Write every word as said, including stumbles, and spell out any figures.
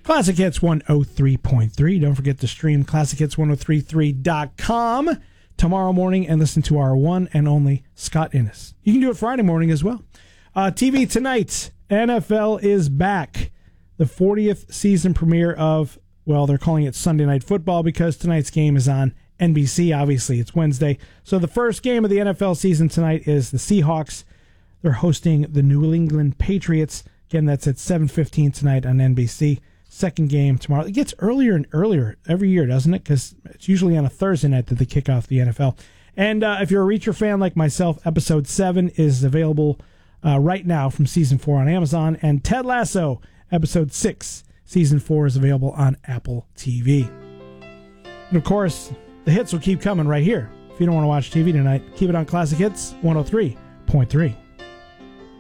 Classic Hits one oh three point three. Don't forget to stream classic hits ten thirty-three dot com tomorrow morning and listen to our one and only Scott Innes. You can do it Friday morning as well. Uh, T V tonight, N F L is back. The fortieth season premiere of, well, they're calling it Sunday Night Football because tonight's game is on N B C. Obviously, it's Wednesday. So the first game of the N F L season tonight is the Seahawks. They're hosting the New England Patriots. Again, that's at seven fifteen tonight on N B C. Second game tomorrow. It gets earlier and earlier every year, doesn't it? Because it's usually on a Thursday night that they kick off the N F L. And uh, if you're a Reacher fan like myself, Episode seven is available uh, right now from Season four on Amazon. And Ted Lasso, Episode six, Season four is available on Apple T V. And, of course, the hits will keep coming right here. If you don't want to watch T V tonight, keep it on Classic Hits one oh three point three.